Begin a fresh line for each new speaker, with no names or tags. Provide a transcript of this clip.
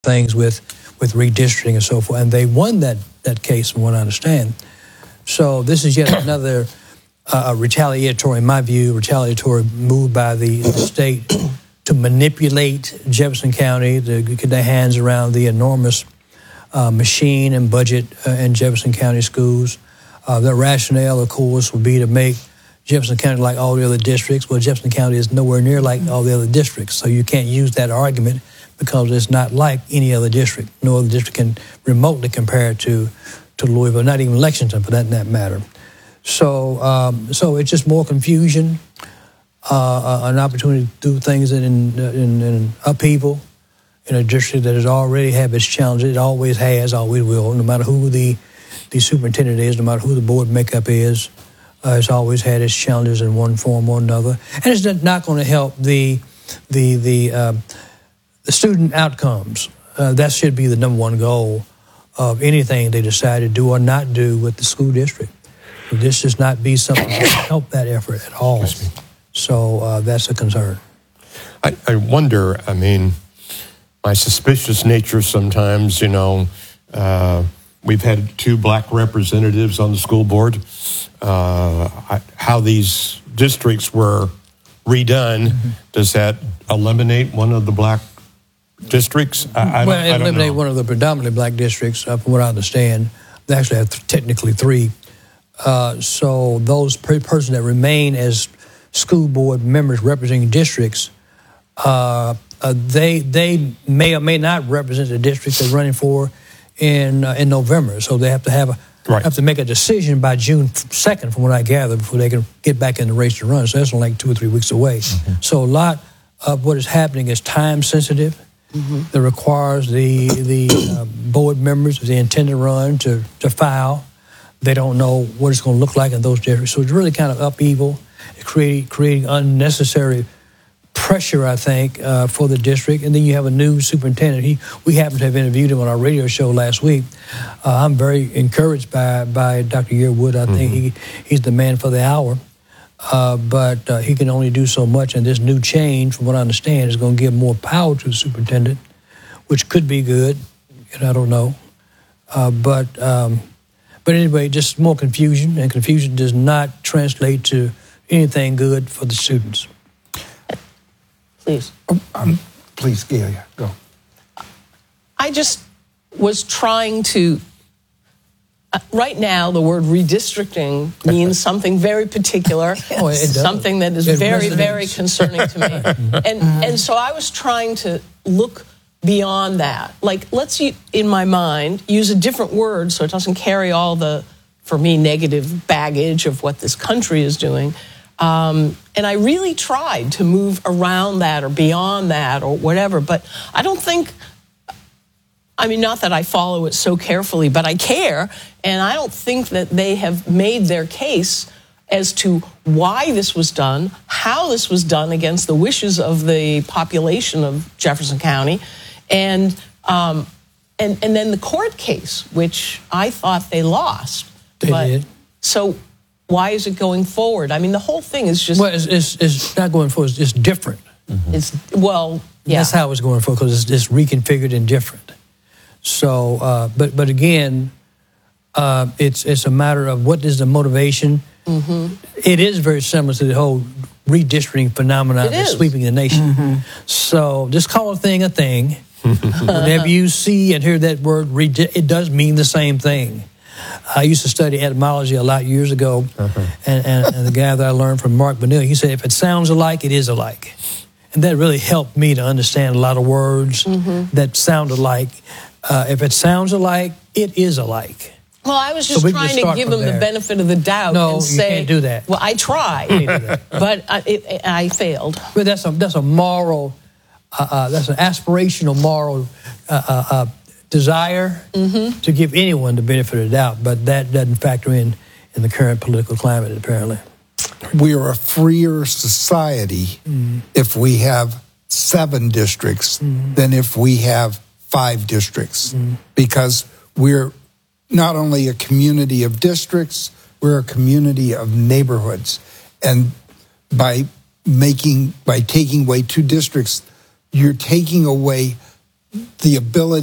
things with redistricting and so forth, and they won that case, from what I understand. So this is yet another retaliatory, in my view, move by the state to manipulate Jefferson County, to get their hands around the enormous machine and budget in Jefferson County schools. The rationale, of course, would be to make Jefferson County like all the other districts. Well, Jefferson County is nowhere near like all the other districts, so you can't use that argument because it's not like any other district. No other district can remotely compare to Louisville, not even Lexington for that matter. So it's just more confusion, an opportunity to do things in upheaval in a district that has already had its challenges. It always has, always will, no matter who the superintendent is, no matter who the board makeup is. It's always had its challenges in one form or another, and it's not going to help the student outcomes. That should be the number one goal of anything they decide to do or not do with the school district. This should not be something that help that effort at all. So that's a concern.
I wonder, I mean, my suspicious nature sometimes, we've had 2 black representatives on the school board. How these districts were redone, does that eliminate one of the black districts? I don't
eliminate
know.
one of the predominantly black districts, from what I understand. They actually have technically 3. So those persons that remain as school board members representing districts, they may or may not represent the districts they're running for in November. So they have to make a decision by June 2nd, from what I gather, before they can get back in the race to run. So that's only like 2 or 3 weeks away. Mm-hmm. So a lot of what is happening is time sensitive. Mm-hmm. That requires the board members, if they intend to run, to file. They don't know what it's going to look like in those districts. So it's really kind of upheaval, creating unnecessary pressure, I think, for the district. And then you have a new superintendent. We happened to have interviewed him on our radio show last week. I'm very encouraged by Dr. Yearwood. I think he's the man for the hour. But he can only do so much, and this new change, from what I understand, is going to give more power to the superintendent, which could be good, and I don't know. But anyway, just more confusion, and confusion does not translate to anything good for the students.
Please.
Please, Galia, go.
I just was trying to... right now, the word redistricting means something very particular, something that is very, very concerning to me. And so I was trying to look beyond that. Like, let's, in my mind, use a different word so it doesn't carry all the, for me, negative baggage of what this country is doing. And I really tried to move around that or beyond that or whatever, but I don't think... I mean, not that I follow it so carefully, but I care, and I don't think that they have made their case as to why this was done, how this was done against the wishes of the population of Jefferson County, and then the court case, which I thought they lost.
They did.
So why is it going forward? I mean, the whole thing is just...
Well, it's not going forward. It's different.
Mm-hmm.
That's how it's going forward, because it's reconfigured and different. So, but again, it's a matter of what is the motivation. Mm-hmm. It is very similar to the whole redistricting phenomenon that's sweeping the nation. Mm-hmm. So just call a thing. Whenever you see and hear that word, it does mean the same thing. I used to study etymology a lot years ago, and the guy that I learned from, Mark Vanille, he said, if it sounds alike, it is alike. And that really helped me to understand a lot of words that sound alike. If it sounds alike, it is alike.
Well, I was just trying to give them the benefit of the doubt and say...
No, you can't do that.
Well, I tried, but I failed.
But that's a moral, that's an aspirational moral desire to give anyone the benefit of the doubt, but that doesn't factor in the current political climate, apparently.
We are a freer society if we have 7 districts than if we have 5 districts, because we're not only a community of districts, we're a community of neighborhoods. And by taking away 2 districts, you're taking away the ability